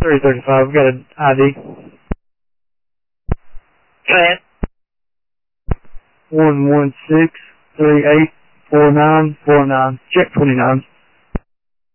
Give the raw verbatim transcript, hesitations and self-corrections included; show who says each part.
Speaker 1: three thirty-five, got an I D.
Speaker 2: Go ahead.
Speaker 1: one one six three eight four nine four nine. Check twenty-nine.